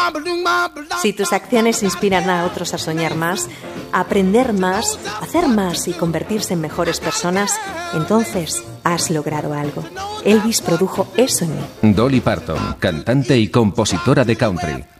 Si tus acciones inspiran a otros a soñar más, a aprender más, a hacer más y convertirse en mejores personas, entonces has logrado algo. Elvis produjo eso en mí. Dolly Parton, cantante y compositora de country.